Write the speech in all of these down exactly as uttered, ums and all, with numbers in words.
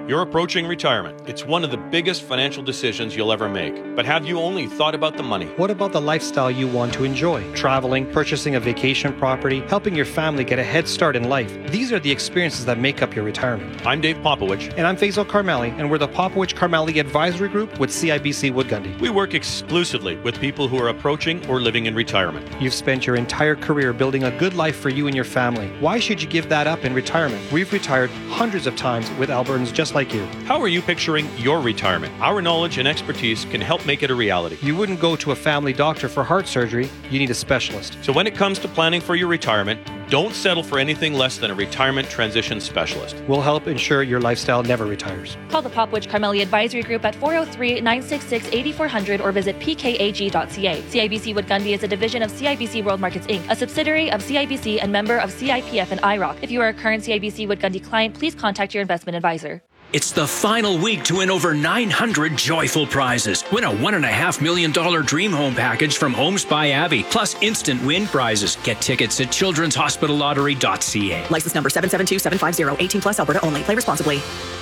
You're approaching retirement. It's one of the biggest financial decisions you'll ever make. But have you only thought about the money? What about the lifestyle you want to enjoy? Traveling, purchasing a vacation property, helping your family get a head start in life. These are the experiences that make up your retirement. I'm Dave Popowich. And I'm Faisal Karmali, and we're the Popowich Karmali Advisory Group with C I B C Wood Gundy. We work exclusively with people who are approaching or living in retirement. You've spent your entire career building a good life for you and your family. Why should you give that up in retirement? We've retired hundreds of times with Albertans just like you. How are you picturing your retirement? Our knowledge and expertise can help make it a reality. You wouldn't go to a family doctor for heart surgery. You need a specialist. So when it comes to planning for your retirement, don't settle for anything less than a retirement transition specialist. We'll help ensure your lifestyle never retires. Call the Popowich Karmali Advisory Group at four oh three, nine six six, eight four zero zero or visit p k a g dot c a. C I B C Wood Gundy is a division of C I B C World Markets Incorporated, a subsidiary of C I B C and member of C I P F and I R O C. If you are a current C I B C Wood Gundy client, please contact your investment advisor. It's the final week to win over nine hundred joyful prizes. Win a one point five million dollars dream home package from Homes by Abbey, plus instant win prizes. Get tickets at children's hospital lottery dot c a. License number seven seven two seven five zero, eighteen plus, Alberta only. Play responsibly.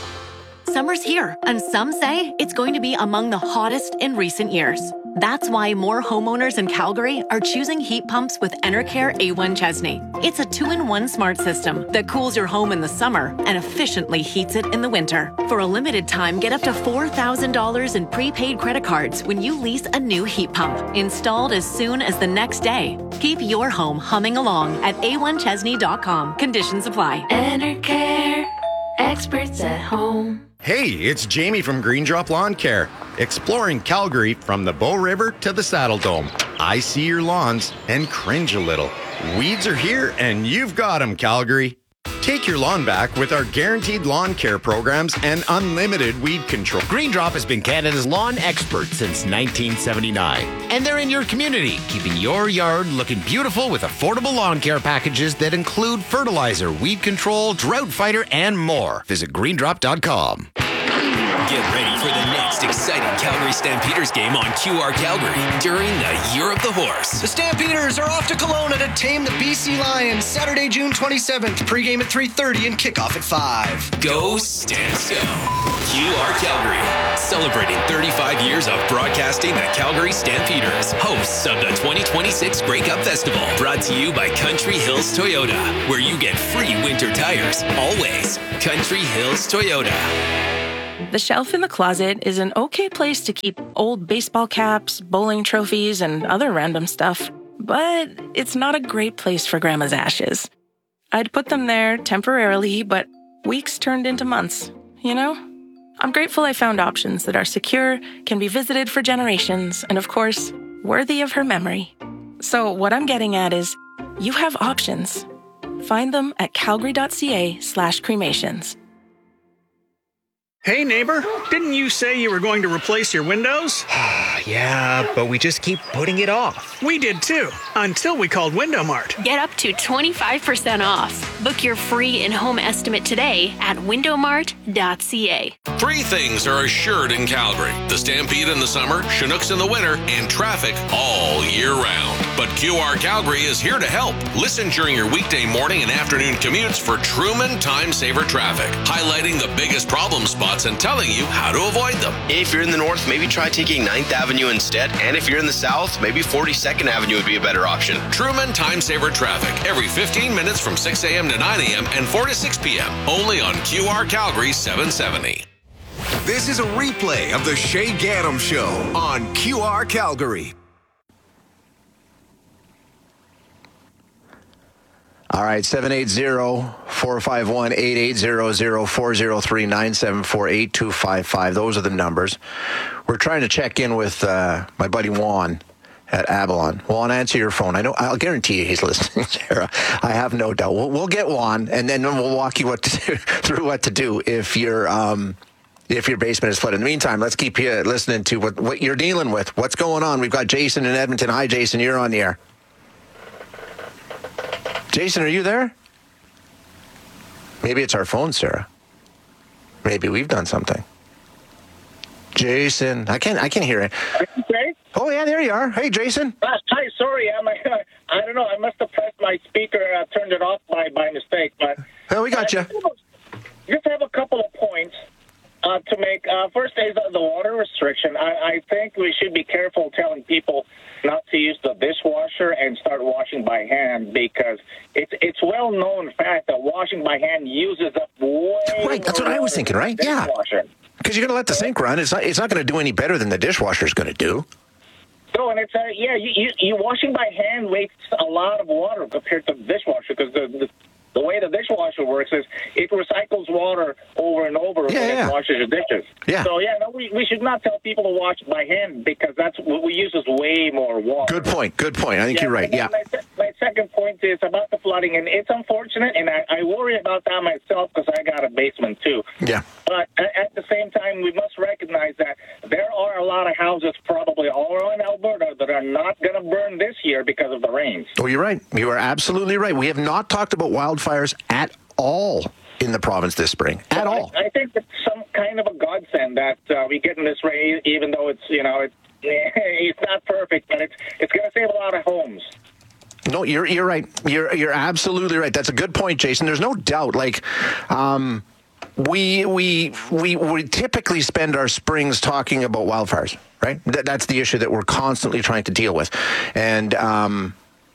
Summer's here, and some say it's going to be among the hottest in recent years. That's why more homeowners in Calgary are choosing heat pumps with Enercare A one Chesney. It's a two-in-one smart system that cools your home in the summer and efficiently heats it in the winter. For a limited time, get up to four thousand dollars in prepaid credit cards when you lease a new heat pump, installed as soon as the next day. Keep your home humming along at a one chesney dot com. Conditions apply. Enercare, experts at home. Hey, it's Jamie from Green Drop Lawn Care, exploring Calgary from the Bow River to the Saddle Dome. I see your lawns and cringe a little. Weeds are here and you've got them, Calgary. Take your lawn back with our guaranteed lawn care programs and unlimited weed control. Green Drop has been Canada's lawn expert since nineteen seventy-nine. And they're in your community, keeping your yard looking beautiful with affordable lawn care packages that include fertilizer, weed control, drought fighter, and more. Visit green drop dot com. Get ready for the next exciting Calgary Stampeders game on Q R Calgary during the Year of the Horse. The Stampeders are off to Kelowna to tame the B C Lions Saturday, June twenty-seventh. Pregame at three thirty and kickoff at five. Go Stamps Go! Q R Calgary, celebrating thirty-five years of broadcasting the Calgary Stampeders, hosts of the twenty twenty-six Grey Cup Festival. Brought to you by Country Hills Toyota, where you get free winter tires. Always Country Hills Toyota. The shelf in the closet is an okay place to keep old baseball caps, bowling trophies, and other random stuff, but it's not a great place for Grandma's ashes. I'd put them there temporarily, but weeks turned into months, you know? I'm grateful I found options that are secure, can be visited for generations, and of course, worthy of her memory. So what I'm getting at is, you have options. Find them at calgary dot c a slash cremations. Hey neighbor, didn't you say you were going to replace your windows? Yeah, but we just keep putting it off. We did too, until we called Window Mart. Get up to twenty-five percent off. Book your free in-home estimate today at window mart dot c a. Three things are assured in Calgary: the Stampede in the summer, Chinooks in the winter, and traffic all year round. But Q R Calgary is here to help. Listen during your weekday morning and afternoon commutes for Truman Time Saver Traffic, highlighting the biggest problem spots and telling you how to avoid them. If you're in the north, maybe try taking ninth Avenue instead. And if you're in the south, maybe forty-second Avenue would be a better option. Truman Time Saver Traffic, every fifteen minutes from six a.m. to nine a.m. and four to six p.m. Only on Q R Calgary seven seventy. This is a replay of the Shay Gaddam Show on Q R Calgary. All right, seven eight zero, four five one, eight eight zero zero, four zero three, nine seven four, eight two five five. Those are the numbers. We're trying to check in with uh, my buddy Juan at Avalon. Juan, answer your phone. I know. I'll guarantee you he's listening, Sarah. I have no doubt. We'll, we'll get Juan, and then we'll walk you what to do, through what to do if your um, if your basement is flooded. In the meantime, let's keep you listening to what, what you're dealing with. What's going on? We've got Jason in Edmonton. Hi, Jason. You're on the air. Jason, are you there? Maybe it's our phone, Sarah. Maybe we've done something. Jason, I can't. I can't hear it. Okay. Oh yeah, there you are. Hey, Jason. Uh, hi, sorry. I'm, uh, I don't know. I must have pressed my speaker. Uh, turned it off by by mistake. But oh, we got you. Just have a couple of points. Uh, to make uh, first is the water restriction. I, I think we should be careful telling people not to use the dishwasher and start washing by hand, because it's it's well known fact that washing by hand uses up way right. That's what I was thinking. Right? Yeah. Because you're going to let the sink run. It's not. It's not going to do any better than the dishwasher is going to do. No, and it's uh, yeah. You, you you washing by hand wastes a lot of water compared to the dishwasher, because the, the The way the dishwasher works is it recycles water over and over yeah, when yeah. it washes your dishes. Yeah. So, yeah, no, we, we should not tell people to wash by hand, because that's what we use is way more water. Good point. Good point. I think yeah, you're right. Yeah. My, my second point is about the flooding, and it's unfortunate, and I, I worry about that myself because I got a basement too. Yeah. But at the same time, we must recognize that there are a lot of houses probably all around Alberta that are not going to burn this year because of the rains. Oh, you're right. You are absolutely right. We have not talked about wildfires at all in the province this spring. At so all. I, I think it's some kind of a godsend that uh, we get in this rain, even though it's, you know, it's, it's not perfect, but it's it's going to save a lot of homes. No, you're you're right. You're you're absolutely right. That's a good point, Jason. There's no doubt. Like, um, we we we we typically spend our springs talking about wildfires, right? That, that's the issue that we're constantly trying to deal with, and um,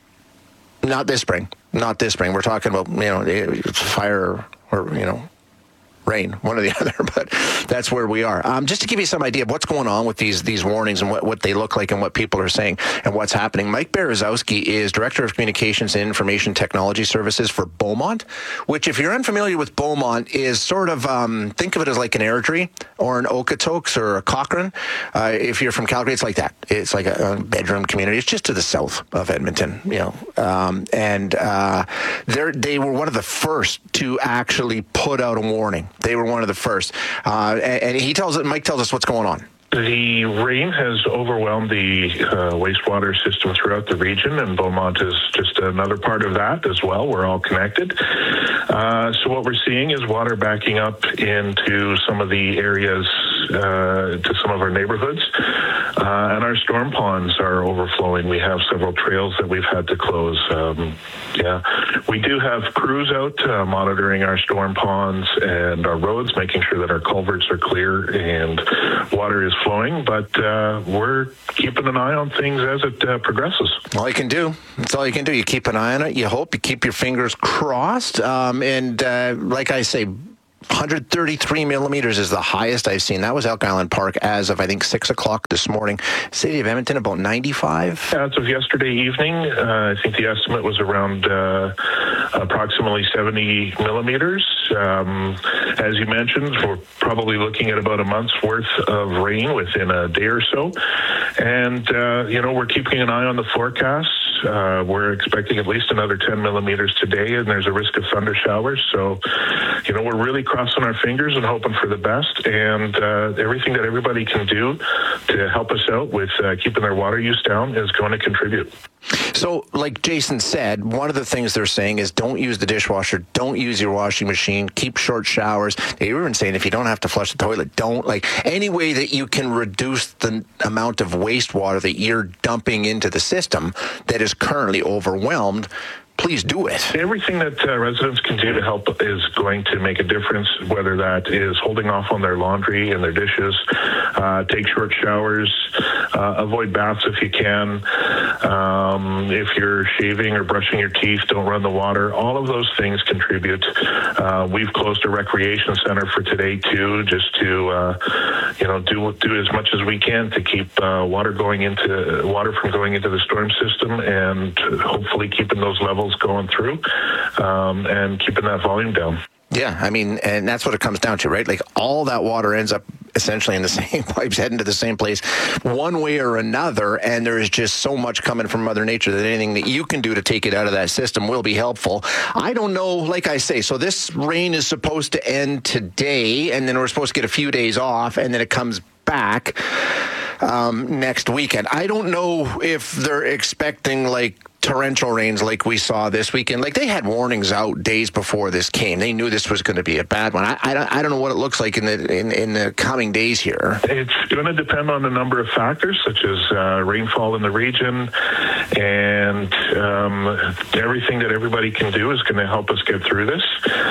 not this spring. Not this spring. We're talking about, you know, fire or, you know, rain, one or the other, but that's where we are. Um, just to give you some idea of what's going on with these these warnings and what, what they look like and what people are saying and what's happening. Mike Berezowski is Director of Communications and Information Technology Services for Beaumont, which, if you're unfamiliar with Beaumont, is sort of, um, think of it as like an Airdrie or an Okotoks or a Cochrane. Uh, if you're from Calgary, it's like that. It's like a, a bedroom community. It's just to the south of Edmonton, you know. Um, and uh, they were one of the first to actually put out a warning. They were one of the first. Uh, and, and he tells it, Mike tells us what's going on. The rain has overwhelmed the uh, wastewater system throughout the region, and Beaumont is just another part of that as well. We're all connected. Uh, so what we're seeing is water backing up into some of the areas, uh, to some of our neighborhoods, uh, and our storm ponds are overflowing. We have several trails that we've had to close. Um, yeah, we do have crews out uh, monitoring our storm ponds and our roads, making sure that our culverts are clear and water is flowing, but uh, we're keeping an eye on things as it uh, progresses. All you can do. That's all you can do. You keep an eye on it. You hope. You keep your fingers crossed. Um, and uh, like I say, one hundred thirty-three millimeters is the highest I've seen. That was Elk Island Park as of, I think, six o'clock this morning. City of Edmonton, about ninety-five. As of yesterday evening, uh, I think the estimate was around uh, approximately seventy millimeters. Um, as you mentioned, we're probably looking at about a month's worth of rain within a day or so. And, uh, you know, we're keeping an eye on the forecast. Uh, we're expecting at least another ten millimeters today, and there's a risk of thunder showers. So, you know, we're really crossing our fingers and hoping for the best. And uh, everything that everybody can do to help us out with uh, keeping their water use down is going to contribute. So, like Jason said, one of the things they're saying is don't use the dishwasher, don't use your washing machine, keep short showers. They were even saying if you don't have to flush the toilet, don't. Like, any way that you can reduce the amount of wastewater that you're dumping into the system that is currently overwhelmed, please do it. Everything that uh, residents can do to help is going to make a difference, whether that is holding off on their laundry and their dishes, uh, take short showers, uh, avoid baths if you can. Um, if you're shaving or brushing your teeth, don't run the water. All of those things contribute. Uh, we've closed a recreation center for today, too, just to, uh, you know, do do as much as we can to keep uh, water going into water from going into the storm system, and hopefully keeping those levels going through um, and keeping that volume down. Yeah, I mean, and that's what it comes down to, right? Like, all that water ends up essentially in the same pipes, heading to the same place one way or another, and there is just so much coming from Mother Nature that anything that you can do to take it out of that system will be helpful. I don't know, like I say, so this rain is supposed to end today, and then we're supposed to get a few days off, and then it comes back um, next weekend. I don't know if they're expecting, like, torrential rains like we saw this weekend, like they had warnings out days before this came. They knew this was going to be a bad one. I, I, don't, I don't know what it looks like in the in, in the coming days here. It's going to depend on a number of factors, such as uh, rainfall in the region, and um, everything that everybody can do is going to help us get through this.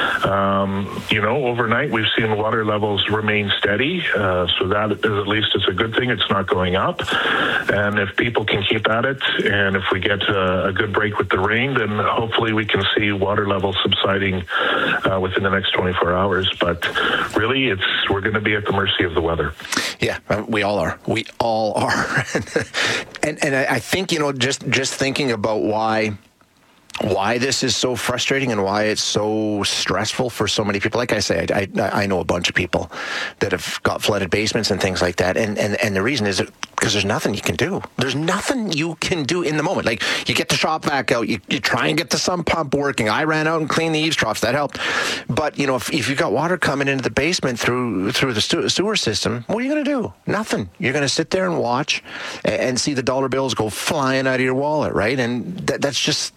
Um, you know, overnight we've seen water levels remain steady, uh, so that is at least is a good thing. It's not going up, and if people can keep at it, and if we get a, a good break with the rain, then hopefully we can see water levels subsiding uh, within the next twenty-four hours. But really, it's we're going to be at the mercy of the weather. Yeah, we all are. We all are. and and I think, you know, just just thinking about why why this is so frustrating and why it's so stressful for so many people. Like I say, I, I, I know a bunch of people that have got flooded basements and things like that. And, and, and the reason is because there's nothing you can do. There's nothing you can do in the moment. Like, you get the shop vac out, you, you try and get the sump pump working. I ran out and cleaned the eaves troughs. That helped. But, you know, if, if you've got water coming into the basement through through the sewer system, what are you going to do? Nothing. You're going to sit there and watch and, and see the dollar bills go flying out of your wallet, right? And that, that's just...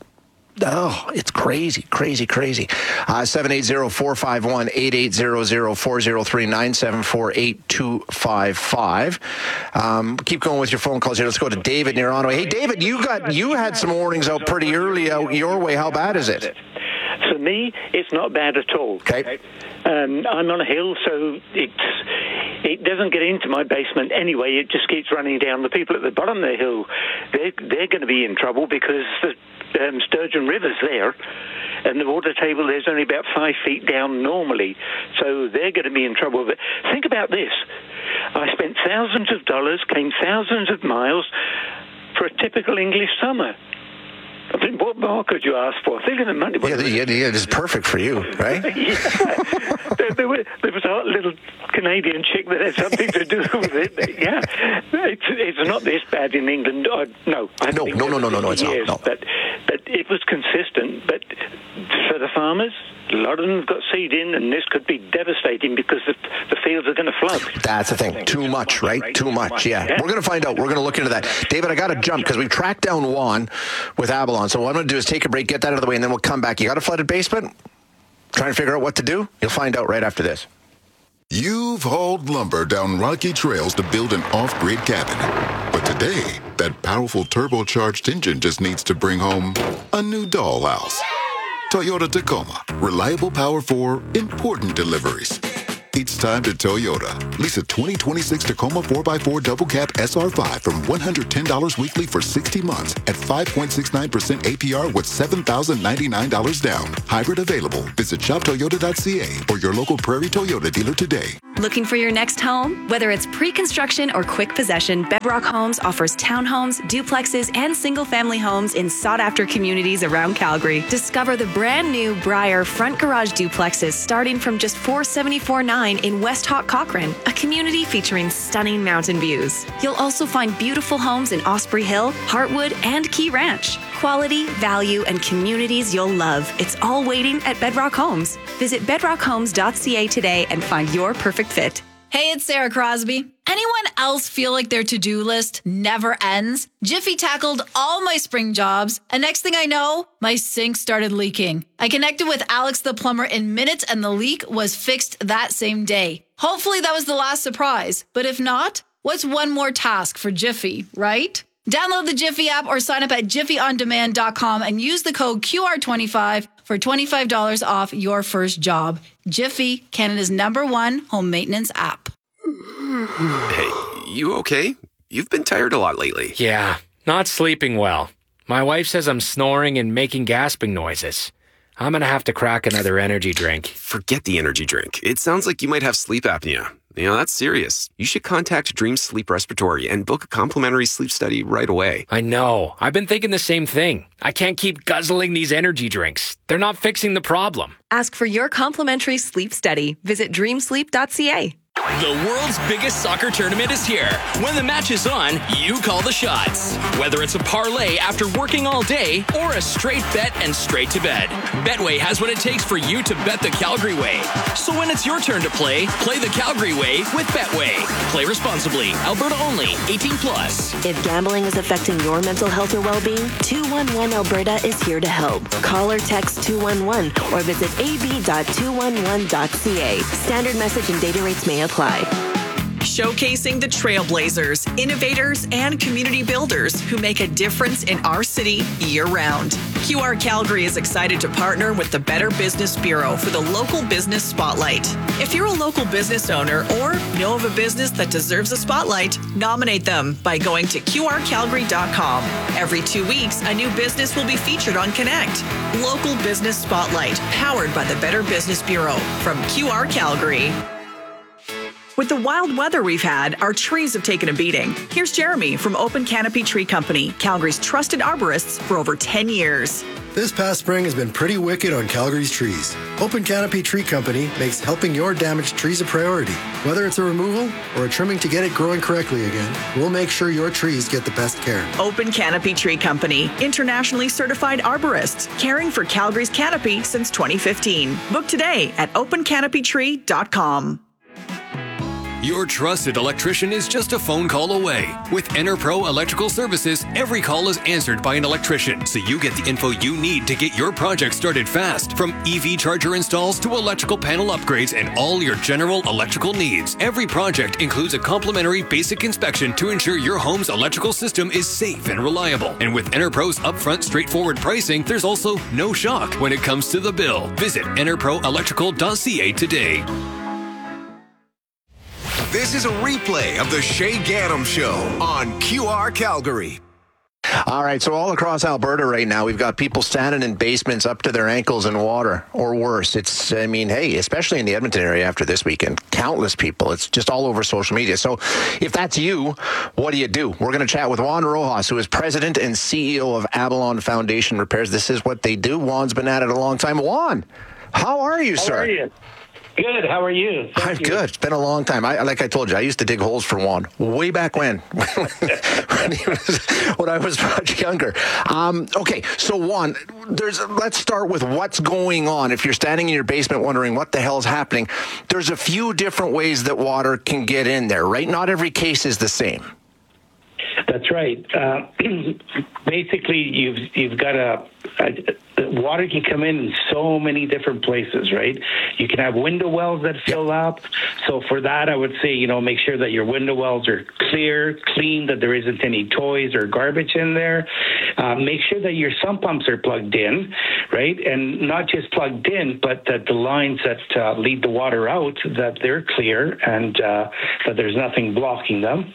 Oh, it's crazy, crazy, crazy. Uh, seven eight zero, four five one, eight eight zero zero, four zero three, nine seven four, eight two five five. Um, keep going with your phone calls here. Let's go to David near Ottawa. Hey, David, you got you had some warnings out pretty early out your way. How bad is it? For me, it's not bad at all. Okay. Um, I'm on a hill, so it's it doesn't get into my basement anyway. It just keeps running down. The people at the bottom of the hill, they're, they're going to be in trouble because the um, Sturgeon River's there, and the water table there's only about five feet down normally, so they're going to be in trouble. But think about this. I spent thousands of dollars, came thousands of miles for a typical English summer. I mean, what more could you ask for? Think of the money. Yeah, yeah, yeah, it's perfect for you, right? Yeah. there, there, were, there was a little Canadian chick that had something to do with it. Yeah, it's, it's not this bad in England. I, no, I no, think no, no, no, no, no, it's years, not. No. But, but it was consistent. But for the farmers, a lot of them have got seed in, and this could be devastating because the, the fields are going to flood. That's the thing. Too much, right? Too much, yeah. yeah. We're going to find out. We're going to look into that. David, I got to jump because we've tracked down Juan with Avalon. So what I'm going to do is take a break, get that out of the way, and then we'll come back. You got a flooded basement? Trying to figure out what to do? You'll find out right after this. You've hauled lumber down rocky trails to build an off-grid cabin. But today, that powerful turbocharged engine just needs to bring home a new dollhouse. Toyota Tacoma. Reliable power for important deliveries. It's time to Toyota. Lease a twenty twenty-six Tacoma four by four Double Cab S R five from one hundred ten dollars weekly for sixty months at five point six nine percent A P R with seven thousand ninety-nine dollars down. Hybrid available. Visit shop toyota dot c a or your local Prairie Toyota dealer today. Looking for your next home? Whether it's pre-construction or quick possession, Bedrock Homes offers townhomes, duplexes, and single-family homes in sought-after communities around Calgary. Discover the brand new Briar front garage duplexes starting from just four hundred seventy-four dollars and ninety-nine cents in West Hawk Cochrane, a community featuring stunning mountain views. You'll also find beautiful homes in Osprey Hill, Heartwood, and Key Ranch. Quality, value, and communities you'll love. It's all waiting at Bedrock Homes. Visit bedrock homes dot c a today and find your perfect fit. Hey, it's Sarah Crosby. Anyone else feel like their to-do list never ends? Jiffy tackled all my spring jobs, and next thing I know, my sink started leaking. I connected with Alex the plumber in minutes, and the leak was fixed that same day. Hopefully that was the last surprise, but if not, what's one more task for Jiffy, right? Download the Jiffy app or sign up at jiffy on demand dot com and use the code Q R twenty-five for twenty-five dollars off your first job. Jiffy, Canada's number one home maintenance app. Hey, you okay? You've been tired a lot lately. Yeah, not sleeping well. My wife says I'm snoring and making gasping noises. I'm going to have to crack another energy drink. Forget the energy drink. It sounds like you might have sleep apnea. You know, that's serious. You should contact Dream Sleep Respiratory and book a complimentary sleep study right away. I know. I've been thinking the same thing. I can't keep guzzling these energy drinks. They're not fixing the problem. Ask for your complimentary sleep study. Visit dream sleep dot c a. The world's biggest soccer tournament is here. When the match is on, you call the shots. Whether it's a parlay after working all day or a straight bet and straight to bed, Betway has what it takes for you to bet the Calgary way. So when it's your turn to play, play the Calgary way with Betway. Play responsibly. Alberta only. eighteen plus. If gambling is affecting your mental health or well-being, two one one Alberta is here to help. Call or text two one one or visit a b dot two one one dot c a. Standard message and data rates may apply. Showcasing the trailblazers, innovators, and community builders who make a difference in our city year-round. Q R Calgary is excited to partner with the Better Business Bureau for the Local Business Spotlight. If you're a local business owner or know of a business that deserves a spotlight, nominate them by going to q r calgary dot com. Every two weeks, a new business will be featured on Connect. Local Business Spotlight, powered by the Better Business Bureau from Q R Calgary. With the wild weather we've had, our trees have taken a beating. Here's Jeremy from Open Canopy Tree Company, Calgary's trusted arborists for over ten years. This past spring has been pretty wicked on Calgary's trees. Open Canopy Tree Company makes helping your damaged trees a priority. Whether it's a removal or a trimming to get it growing correctly again, we'll make sure your trees get the best care. Open Canopy Tree Company, internationally certified arborists, caring for Calgary's canopy since twenty fifteen. Book today at open canopy tree dot com. Your trusted electrician is just a phone call away. With EnerPro Electrical Services, every call is answered by an electrician, so you get the info you need to get your project started fast. From E V charger installs to electrical panel upgrades and all your general electrical needs, every project includes a complimentary basic inspection to ensure your home's electrical system is safe and reliable. And with EnerPro's upfront, straightforward pricing, there's also no shock when it comes to the bill. Visit enerpro electrical dot c a today. This is a replay of the Shay Gaddam Show on Q R Calgary. All right, so all across Alberta right now, we've got people standing in basements up to their ankles in water or worse. It's, I mean, hey, especially in the Edmonton area after this weekend, countless people. It's just all over social media. So if that's you, what do you do? We're going to chat with Juan Rojas, who is president and C E O of Avalon Foundation Repairs. This is what they do. Juan's been at it a long time. Juan, how are you, how sir? How are you? Good. How are you? Thank I'm you. good. It's been a long time. I, like I told you, I used to dig holes for Juan way back when, when, he was, when I was much younger. Um, okay, so Juan, there's. Let's start with what's going on. If you're standing in your basement wondering what the hell is happening, there's a few different ways that water can get in there, right? Not every case is the same. That's right. Uh, basically, you've you've got a, a water can come in in so many different places, right? You can have window wells that fill up. So for that, I would say, you know, make sure that your window wells are clear, clean, that there isn't any toys or garbage in there. Uh, make sure that your sump pumps are plugged in, right? And not just plugged in, but that the lines that uh, lead the water out, that they're clear and uh, that there's nothing blocking them.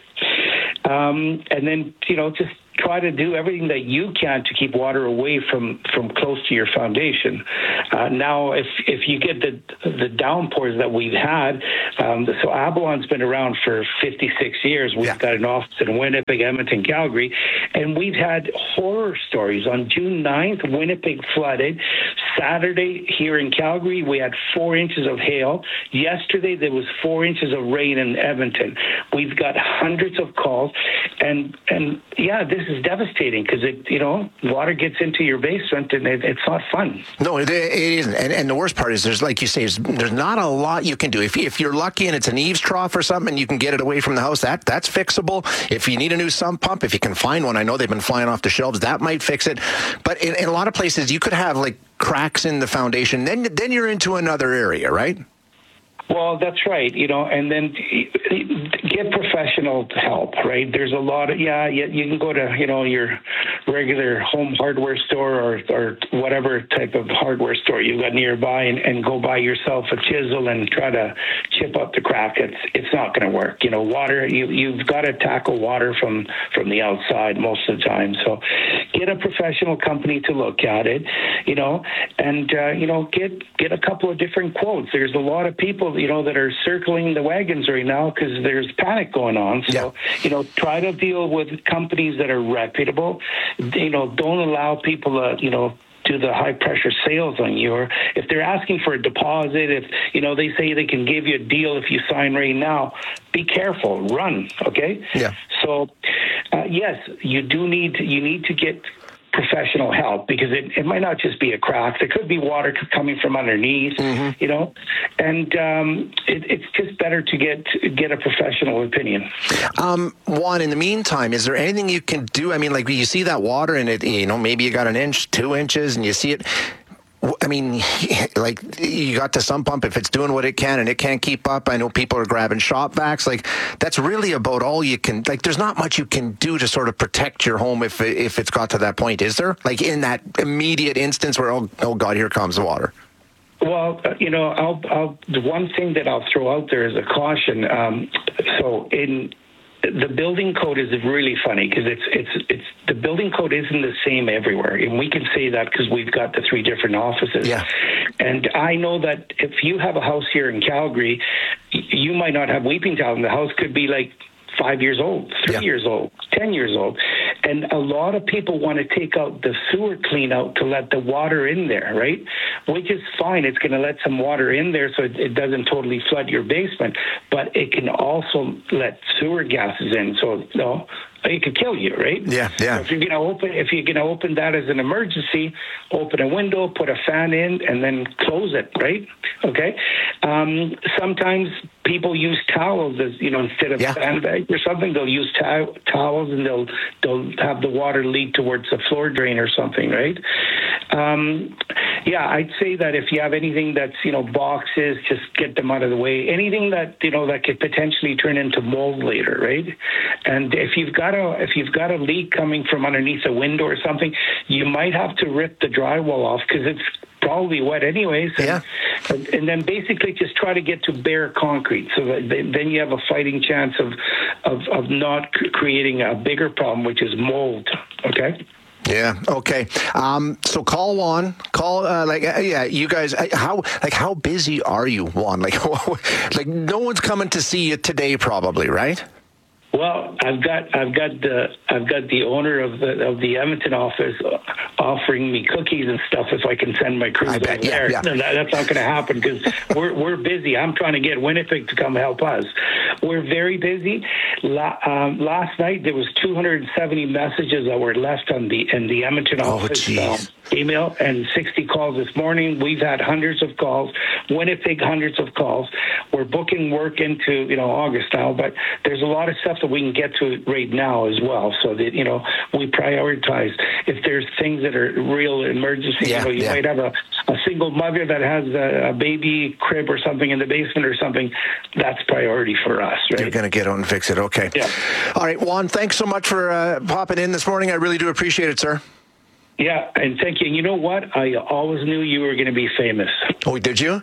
Um, and then, you know, just try to do everything that you can to keep water away from, from close to your foundation. Uh, now, if if you get the the downpours that we've had, um, so Avalon's been around for fifty-six years. We've yeah. got an office in Winnipeg, Edmonton, Calgary, and we've had horror stories. On June ninth, Winnipeg flooded. Saturday here in Calgary, we had four inches of hail. Yesterday, there was four inches of rain in Edmonton. We've got hundreds of calls, and and yeah, this is devastating because it, you know, water gets into your basement and it, it's not fun. No, it, it isn't. And, and the worst part is, there's, like you say, there's not a lot you can do. If if you're lucky and it's an eaves trough or something, and you can get it away from the house, that that's fixable. If you need a new sump pump, if you can find one, I know they've been flying off the shelves, that might fix it. But in, in a lot of places, you could have like cracks in the foundation. Then then you're into another area, right? Well, that's right, you know, and then get professional help, right? There's a lot of, yeah, you, you can go to, you know, your regular home hardware store or, or whatever type of hardware store you've got nearby and, and go buy yourself a chisel and try to chip up the crack. It's it's not going to work. You know, water, you, you've got to tackle water from, from the outside most of the time. So get a professional company to look at it, you know, and, uh, you know, get, get a couple of different quotes. There's a lot of people, you know, that are circling the wagons right now because there's panic going on. So, yeah. you know, try to deal with companies that are reputable. You know, don't allow people to, you know, do the high pressure sales on you, or if they're asking for a deposit, if you know they say they can give you a deal if you sign right now, be careful, run, okay? Yeah. So, uh, yes, you do need you need to get professional help, because it, it might not just be a crack. There could be water coming from underneath, mm-hmm. you know, and um, it, it's just better to get get a professional opinion. Um, Juan, in the meantime, is there anything you can do? I mean, like you see that water in it, you know, maybe you got an inch, two inches, and you see it. I mean, like you got the sump pump, if it's doing what it can and it can't keep up. I know people are grabbing shop vacs. Like that's really about all you can, like there's not much you can do to sort of protect your home if it, if it's got to that point, is there? Like in that immediate instance where, oh, oh God, here comes the water. Well, uh, you know, I'll, I'll, the one thing that I'll throw out there is a caution. Um, so in, the building code is really funny because it's it's it's the building code isn't the same everywhere, and we can say that because we've got the three different offices. Yeah. And I know that if you have a house here in Calgary, you might not have weeping tile, and the house could be like five years old, three yeah. years old, ten years old, and a lot of people want to take out the sewer clean out to let the water in there, right? Which is fine. It's going to let some water in there so it, it doesn't totally flood your basement, but it can also let sewer gases in. So, you know, it could kill you, right? Yeah, yeah. So if you're going to open, if you're going to open that as an emergency, open a window, put a fan in, and then close it, right? Okay. Um, sometimes people use towels as you know instead of yeah. sandbags or something. They'll use tow- towels and they'll they'll have the water leak towards the floor drain or something, right? Um, yeah, I'd say that if you have anything that's you know boxes, just get them out of the way. Anything that you know that could potentially turn into mold later, right? And if you've got a if you've got a leak coming from underneath a window or something, you might have to rip the drywall off because it's probably wet anyways. And, yeah. and, and then basically just try to get to bare concrete, so that then you have a fighting chance of of, of not creating a bigger problem, which is mold. Okay. Yeah. Okay. Um, so call Juan. Call uh, like uh, yeah. You guys, uh, how like how busy are you, Juan? Like like no one's coming to see you today, probably, right? Well, I've got I've got the I've got the owner of the of the Edmonton office offering me cookies and stuff if I can send my crew over bet, there. Yeah, yeah. No, that's not going to happen because we're we're busy. I'm trying to get Winnipeg to come help us. We're very busy. La, um, last night there was two hundred seventy messages that were left on the in the Edmonton office oh, um, email, and sixty calls this morning. We've had hundreds of calls. Winnipeg, hundreds of calls. We're booking work into you know August now, but there's a lot of stuff that we can get to right now as well, so that you know we prioritize. If there's things that are real emergency, yeah, you know, you yeah. might have a, a single mother that has a, a baby crib or something in the basement or something. That's priority for us. Right? You're going to get out and fix it. Okay. Yeah. All right, Juan. Thanks so much for uh, popping in this morning. I really do appreciate it, sir. Yeah, and thank you. And you know what? I always knew you were going to be famous. Oh, did you?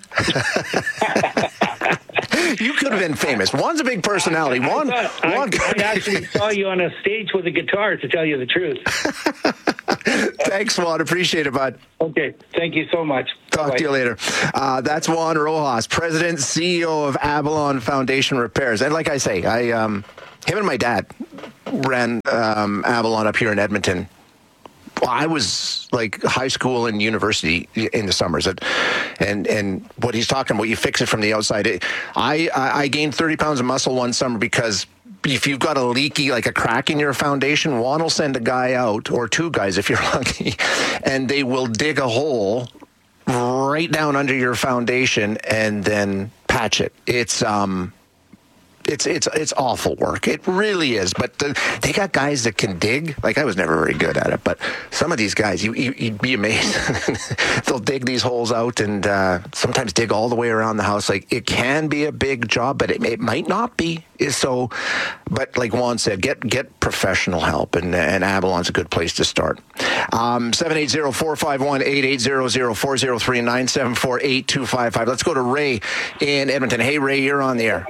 You could have been famous. Juan's a big personality. Juan, I, thought, Juan I, I actually saw you on a stage with a guitar, to tell you the truth. Thanks, Juan. Appreciate it, bud. Okay. Thank you so much. Talk Bye-bye. to you later. Uh, that's Juan Rojas, President, C E O of Avalon Foundation Repairs. And like I say, I um, him and my dad ran um, Avalon up here in Edmonton. I was like high school and university in the summers, and and what he's talking about, you fix it from the outside. It, I I gained thirty pounds of muscle one summer because if you've got a leaky, like a crack in your foundation, Juan will send a guy out, or two guys if you're lucky, and they will dig a hole right down under your foundation and then patch it. It's um. It's it's it's awful work. It really is. But the, they got guys that can dig. Like I was never very good at it, but some of these guys, you, you you'd be amazed. They'll dig these holes out and uh, sometimes dig all the way around the house. Like it can be a big job, but it, it might not be. So, but like Juan said, get get professional help, and and Avalon's a good place to start. Um, seven eight zero, four five one, eight eight zero zero, four zero three, nine seven four, eight two five five. Let's go to Ray in Edmonton. Hey, Ray, you're on the air.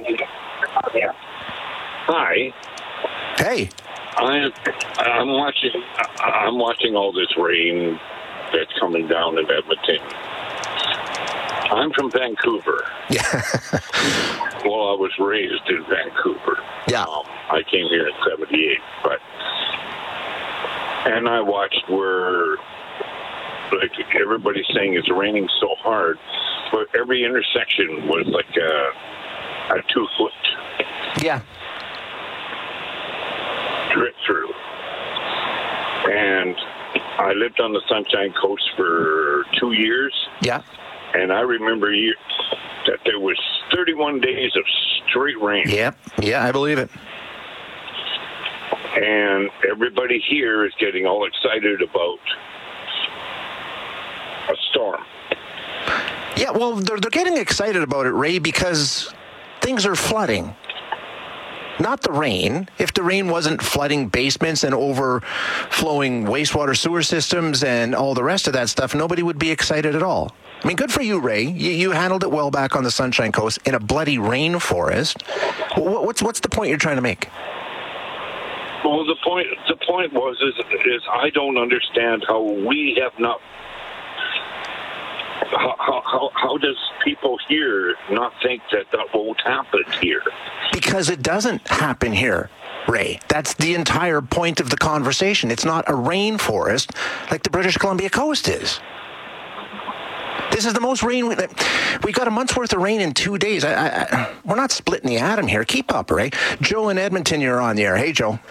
Hi. Hey. I, I'm watching. I'm watching all this rain that's coming down in Edmonton. I'm from Vancouver. Yeah. Well, I was raised in Vancouver. Yeah. Um, I came here in seventy-eight, but and I watched where like everybody's saying it's raining so hard, but every intersection was like a, a two foot yeah drip through. And I lived on the Sunshine Coast for two years. Yeah. And I remember year, that there was thirty-one days of straight rain. Yep. Yeah, I believe it. And everybody here is getting all excited about a storm. Yeah, well, they're, they're getting excited about it, Ray, because things are flooding. Not the rain. If the rain wasn't flooding basements and overflowing wastewater sewer systems and all the rest of that stuff, nobody would be excited at all. I mean, good for you, Ray. You, you handled it well back on the Sunshine Coast in a bloody rainforest. What's what's the point you're trying to make? Well, the point the point was is, is I don't understand how we have not. How, how how does people here not think that that won't happen here? Because it doesn't happen here, Ray. That's the entire point of the conversation. It's not a rainforest like the British Columbia coast is. This is the most rain. We, we got a month's worth of rain in two days. I, I, I, we're not splitting the atom here. Keep up, Ray. Joe in Edmonton, you're on the air. Hey, Joe.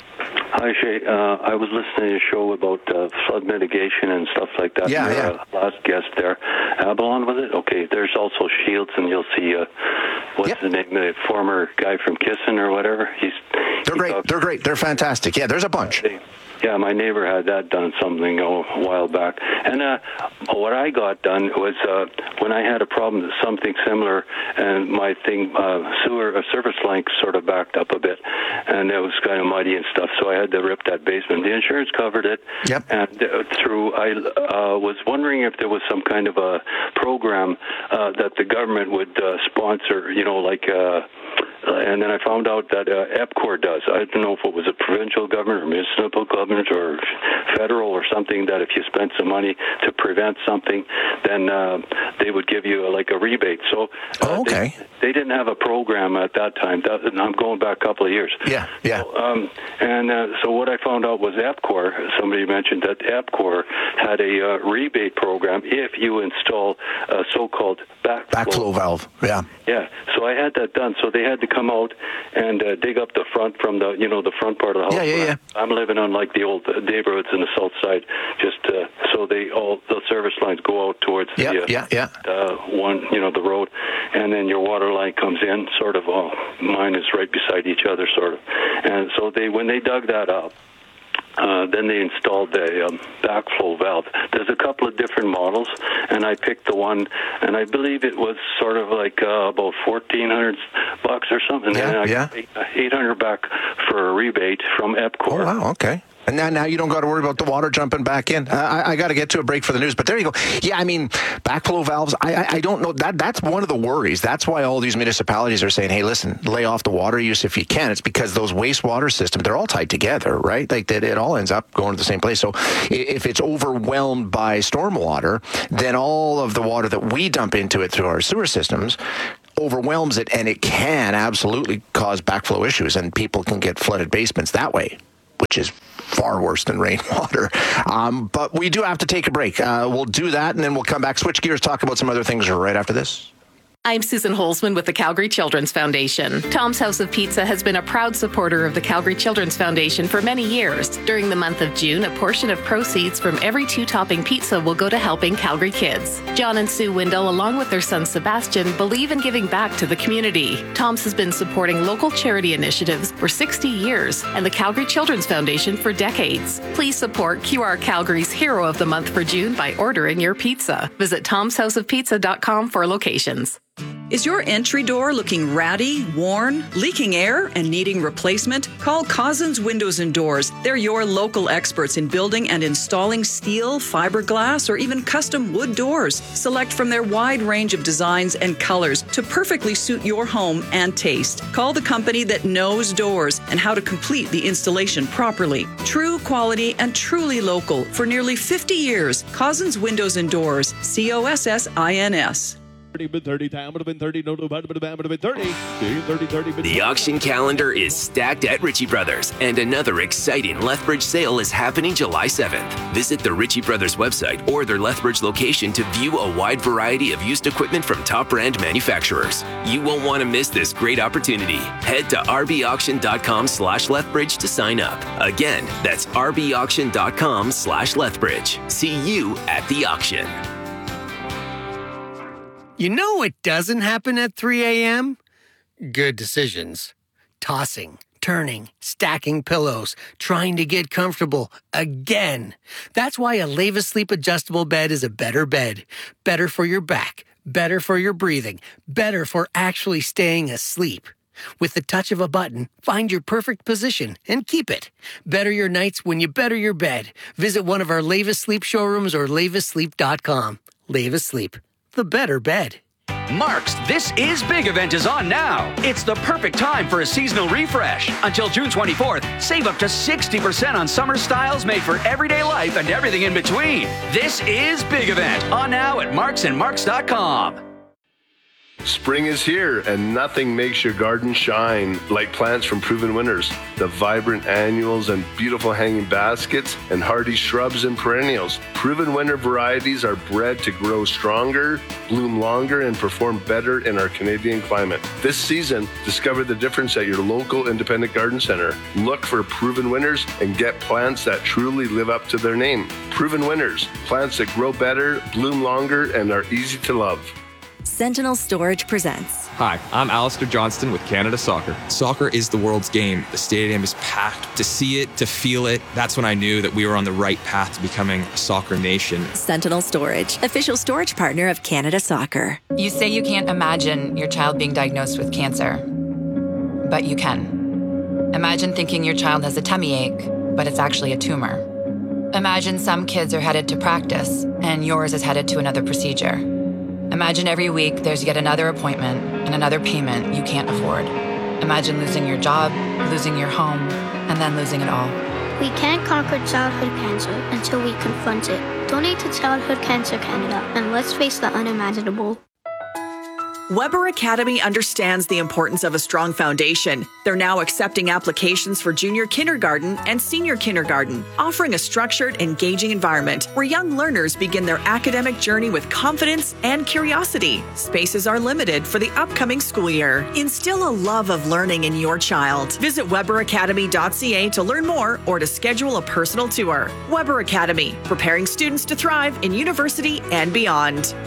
Hi, Shay. Uh, I was listening to a show about uh, flood mitigation and stuff like that. Yeah, Your, yeah. Uh, last guest there, Avalon, was it? Okay. There's also Shields, and you'll see uh, what's yep. the name? The former guy from Kissin or whatever. He's. They're great. Talks, They're great. They're fantastic. Yeah, there's a bunch. They, Yeah, my neighbor had that done something oh, a while back. And uh, what I got done was uh, when I had a problem, something similar, and my thing, uh, sewer, uh, service line sort of backed up a bit, and it was kind of muddy and stuff, so I had to rip that basement. The insurance covered it. Yep. And uh, through, I uh, was wondering if there was some kind of a program uh, that the government would uh, sponsor, you know, like... Uh, and then I found out that uh, EPCOR does. I don't know if it was a provincial government or municipal government or federal or something, that if you spent some money to prevent something, then uh, they would give you a, like a rebate. So uh, oh, okay. they, they didn't have a program at that time. That, and I'm going back a couple of years. Yeah, yeah. So, um, and uh, so what I found out was EPCOR, somebody mentioned that EPCOR had a uh, rebate program if you install a so-called backflow, backflow valve. Yeah. Yeah. So I had that done. So they had to come out and uh, dig up the front from the, you know, the front part of the house. Yeah, yeah, yeah. I'm living on like the old neighborhoods in the south side. Just uh, so they all the service lines go out towards yep, the uh, yeah, yeah. Uh, one, you know, the road, and then your water line comes in. Sort of, oh, mine is right beside each other, sort of. And so they, when they dug that up. Uh, then they installed the um, backflow valve. There's a couple of different models, and I picked the one, and I believe it was sort of like uh, about fourteen hundred bucks or something. Yeah, and I yeah. got eight hundred back for a rebate from EPCOR. Oh, wow, okay. And now, now you don't got to worry about the water jumping back in. Uh, I, I got to get to a break for the news, but there you go. Yeah, I mean, backflow valves, I, I, I don't know. That That's one of the worries. That's why all these municipalities are saying, hey, listen, lay off the water use if you can. It's because those wastewater systems, they're all tied together, right? Like that, it all ends up going to the same place. So if it's overwhelmed by stormwater, then all of the water that we dump into it through our sewer systems overwhelms it, and it can absolutely cause backflow issues, and people can get flooded basements that way, which is far worse than rainwater. Um, but we do have to take a break. Uh, we'll do that, and then we'll come back, switch gears, talk about some other things right after this. I'm Susan Holzman with the Calgary Children's Foundation. Tom's House of Pizza has been a proud supporter of the Calgary Children's Foundation for many years. During the month of June, a portion of proceeds from every two-topping pizza will go to helping Calgary kids. John and Sue Windle, along with their son Sebastian, believe in giving back to the community. Tom's has been supporting local charity initiatives for sixty years and the Calgary Children's Foundation for decades. Please support Q R Calgary's Hero of the Month for June by ordering your pizza. Visit toms house of pizza dot com for locations. Is your entry door looking ratty, worn, leaking air, and needing replacement? Call Cousins Windows and Doors. They're your local experts in building and installing steel, fiberglass, or even custom wood doors. Select from their wide range of designs and colors to perfectly suit your home and taste. Call the company that knows doors and how to complete the installation properly. True quality and truly local for nearly fifty years. Cousins Windows and Doors. C O S S I N S. thirty, time would have been thirty, no, no, would have been thirty, thirty, thirty. The auction calendar is stacked at Ritchie Brothers, and another exciting Lethbridge sale is happening July seventh. Visit the Ritchie Brothers website or their Lethbridge location to view a wide variety of used equipment from top brand manufacturers. You won't want to miss this great opportunity. Head to rbauction.com slash Lethbridge to sign up. Again, that's rbauction.com slash Lethbridge. See you at the auction. You know what doesn't happen at three a.m.? Good decisions. Tossing, turning, stacking pillows, trying to get comfortable again. That's why a Leva Sleep adjustable bed is a better bed. Better for your back, better for your breathing, better for actually staying asleep. With the touch of a button, find your perfect position and keep it. Better your nights when you better your bed. Visit one of our Leva Sleep showrooms or leva sleep dot com. Leva Sleep, the better bed. Mark's This Is Big event is on now. It's the perfect time for a seasonal refresh. Until June twenty-fourth, save up to sixty percent on summer styles made for everyday life and everything in between. This Is Big event on now at marks and marks dot com. Spring is here, and nothing makes your garden shine like plants from Proven Winners. The vibrant annuals and beautiful hanging baskets and hardy shrubs and perennials. Proven Winner varieties are bred to grow stronger, bloom longer, and perform better in our Canadian climate. This season, discover the difference at your local independent garden center. Look for Proven Winners and get plants that truly live up to their name. Proven Winners, plants that grow better, bloom longer, and are easy to love. Sentinel Storage presents. Hi, I'm Alistair Johnston with Canada Soccer. Soccer is the world's game. The stadium is packed. To see it, to feel it, that's when I knew that we were on the right path to becoming a soccer nation. Sentinel Storage, official storage partner of Canada Soccer. You say you can't imagine your child being diagnosed with cancer, but you can. Imagine thinking your child has a tummy ache, but it's actually a tumor. Imagine some kids are headed to practice, and yours is headed to another procedure. Imagine every week there's yet another appointment and another payment you can't afford. Imagine losing your job, losing your home, and then losing it all. We can't conquer childhood cancer until we confront it. Donate to Childhood Cancer Canada, and let's face the unimaginable. Weber Academy understands the importance of a strong foundation. They're now accepting applications for junior kindergarten and senior kindergarten, offering a structured, engaging environment where young learners begin their academic journey with confidence and curiosity. Spaces are limited for the upcoming school year. Instill a love of learning in your child. Visit weber academy dot c a to learn more or to schedule a personal tour. Weber Academy, preparing students to thrive in university and beyond.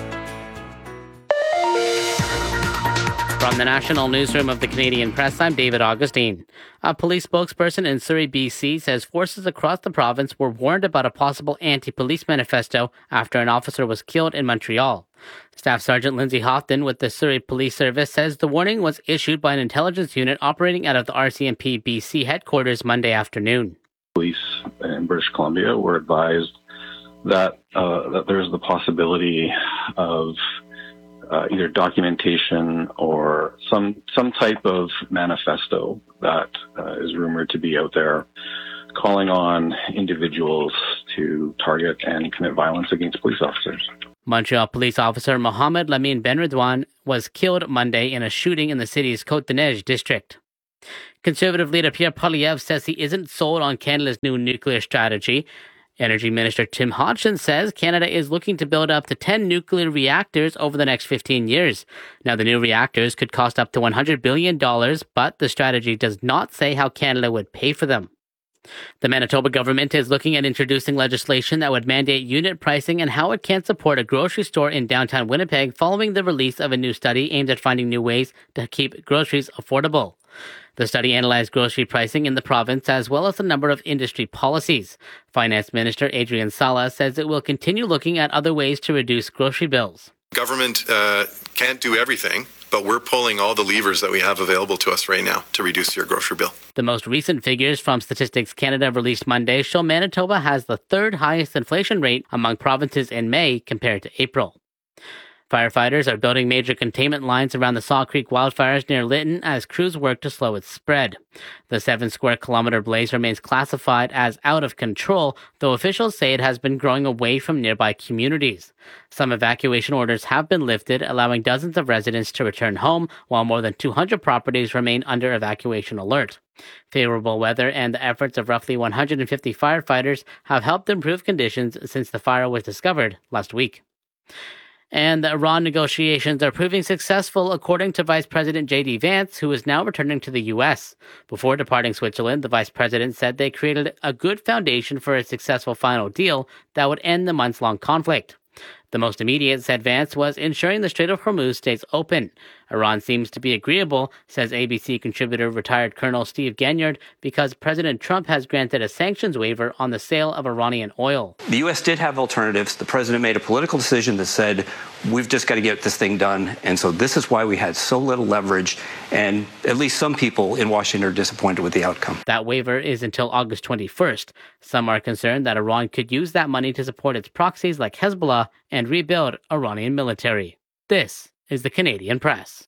From the National Newsroom of the Canadian Press, I'm David Augustine. A police spokesperson in Surrey, B C says forces across the province were warned about a possible anti-police manifesto after an officer was killed in Montreal. Staff Sergeant Lindsay Houghton with the Surrey Police Service says the warning was issued by an intelligence unit operating out of the R C M P B C headquarters Monday afternoon. Police in British Columbia were advised that uh, that there's the possibility of Uh, either documentation or some some type of manifesto that uh, is rumored to be out there calling on individuals to target and commit violence against police officers. Montreal police officer Mohamed Lamine Benredouane was killed Monday in a shooting in the city's Côte-des-Neiges district. Conservative leader Pierre Poilievre says he isn't sold on Canada's new nuclear strategy. Energy Minister Tim Hodgson says Canada is looking to build up to ten nuclear reactors over the next fifteen years. Now, the new reactors could cost up to one hundred billion dollars, but the strategy does not say how Canada would pay for them. The Manitoba government is looking at introducing legislation that would mandate unit pricing and how it can support a grocery store in downtown Winnipeg following the release of a new study aimed at finding new ways to keep groceries affordable. The study analyzed grocery pricing in the province as well as a number of industry policies. Finance Minister Adrian Sala says it will continue looking at other ways to reduce grocery bills. Government uh, can't do everything, but we're pulling all the levers that we have available to us right now to reduce your grocery bill. The most recent figures from Statistics Canada released Monday show Manitoba has the third highest inflation rate among provinces in May compared to April. Firefighters are building major containment lines around the Saw Creek wildfires near Lytton as crews work to slow its spread. The seven square kilometer blaze remains classified as out of control, though officials say it has been growing away from nearby communities. Some evacuation orders have been lifted, allowing dozens of residents to return home, while more than two hundred properties remain under evacuation alert. Favorable weather and the efforts of roughly one hundred fifty firefighters have helped improve conditions since the fire was discovered last week. And the Iran negotiations are proving successful, according to Vice President J D Vance, who is now returning to the U S. Before departing Switzerland, the vice president said they created a good foundation for a successful final deal that would end the months-long conflict. The most immediate, said Vance, was ensuring the Strait of Hormuz stays open. Iran seems to be agreeable, says A B C contributor retired Colonel Steve Ganyard, because President Trump has granted a sanctions waiver on the sale of Iranian oil. The U S did have alternatives. The president made a political decision that said, we've just got to get this thing done. And so this is why we had so little leverage. And at least some people in Washington are disappointed with the outcome. That waiver is until August twenty-first. Some are concerned that Iran could use that money to support its proxies like Hezbollah and rebuild Iranian military. This is the Canadian Press.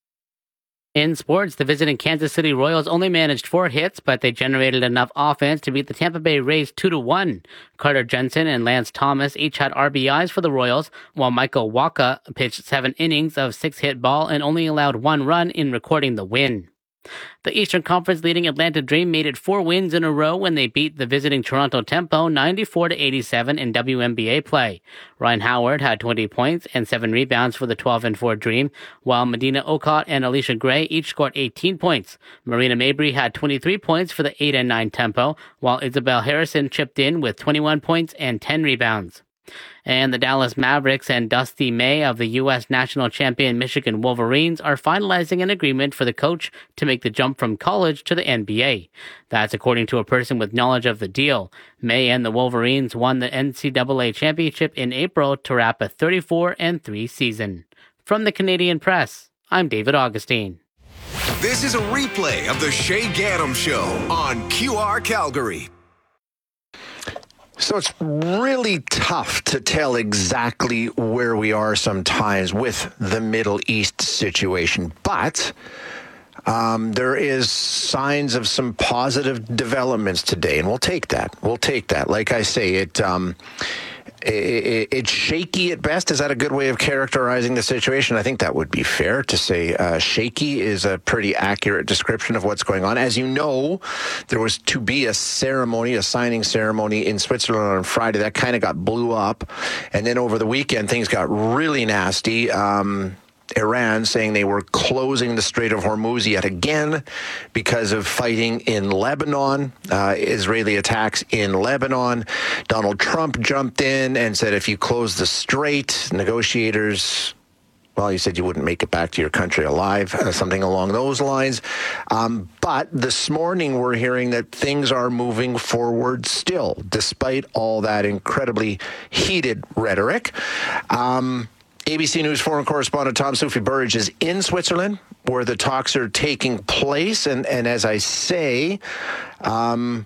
In sports, the visiting Kansas City Royals only managed four hits, but they generated enough offense to beat the Tampa Bay Rays two to one. Carter Jensen and Lance Thomas each had R B Is for the Royals, while Michael Wacha pitched seven innings of six-hit ball and only allowed one run in recording the win. The Eastern Conference leading Atlanta Dream made it four wins in a row when they beat the visiting Toronto Tempo ninety-four to eighty-seven in W N B A play. Ryan Howard had twenty points and seven rebounds for the twelve and four Dream, while Medina Okot and Alicia Gray each scored eighteen points. Marina Mabry had twenty-three points for the eight and nine Tempo, while Isabel Harrison chipped in with twenty-one points and ten rebounds. And the Dallas Mavericks and Dusty May of the U S national champion Michigan Wolverines are finalizing an agreement for the coach to make the jump from college to the N B A. That's according to a person with knowledge of the deal. May and the Wolverines won the N C double A championship in April to wrap a thirty-four and three season. From the Canadian Press, I'm David Augustine. This is a replay of the Shay Gaddam Show on Q R Calgary. So it's really tough to tell exactly where we are sometimes with the Middle East situation, but um, there is signs of some positive developments today, and we'll take that. We'll take that. Like I say, it, um, it, it it's shaky at best. Is that a good way of characterizing the situation? I think that would be fair to say. Uh, shaky is a pretty accurate description of what's going on. As you know, there was to be a ceremony, a signing ceremony in Switzerland on Friday. That kind of got blew up. And then over the weekend, things got really nasty. Um, Iran saying they were closing the Strait of Hormuz yet again because of fighting in Lebanon, uh, Israeli attacks in Lebanon. Donald Trump jumped in and said, if you close the strait, negotiators, well, you said you wouldn't make it back to your country alive, uh, something along those lines. Um, but this morning we're hearing that things are moving forward still, despite all that incredibly heated rhetoric. Um, A B C News foreign correspondent Tom Sophie Burridge is in Switzerland, where the talks are taking place. And, and as I say, um,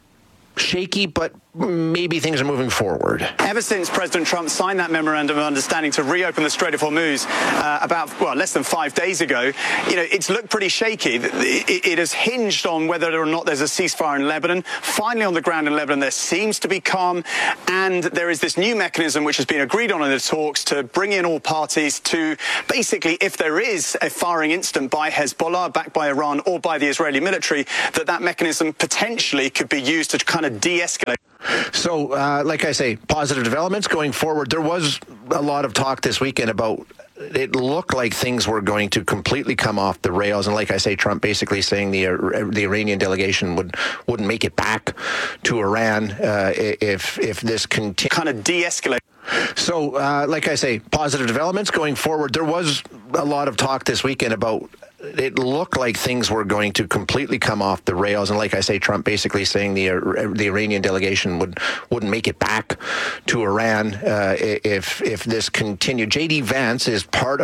shaky, but maybe things are moving forward. Ever since President Trump signed that memorandum of understanding to reopen the Strait of Hormuz uh, about, well, less than five days ago, you know, it's looked pretty shaky. It, it, it has hinged on whether or not there's a ceasefire in Lebanon. Finally, on the ground in Lebanon, there seems to be calm, and there is this new mechanism which has been agreed on in the talks to bring in all parties to basically, if there is a firing incident by Hezbollah, backed by Iran, or by the Israeli military, that that mechanism potentially could be used to kind of de-escalate. So, uh, like I say, positive developments going forward. There was a lot of talk this weekend about it looked like things were going to completely come off the rails. And like I say, Trump basically saying the uh, the Iranian delegation would, wouldn't make it back to Iran uh, if, if this continues. Kind of de-escalate. So, uh, like I say, positive developments going forward. There was a lot of talk this weekend about it looked like things were going to completely come off the rails. And like I say, Trump basically saying the uh, the Iranian delegation would, wouldn't make it back to Iran uh, if if this continued. J D Vance is part of